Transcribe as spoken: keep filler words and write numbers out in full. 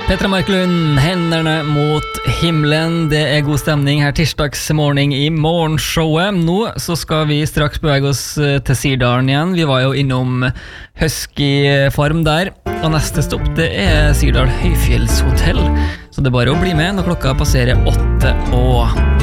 Petra Marklund, hendene mot himmelen. Det er god stemning her tirsdagsmorgen i morgenshowet. Nå så skal vi straks bevege oss til Sirdalen igjen. Vi var jo innom Husky Farm der. Og neste stopp det er Sirdal Høyfjellshotell. Så det er bare å bli med når klokka passerer åtte og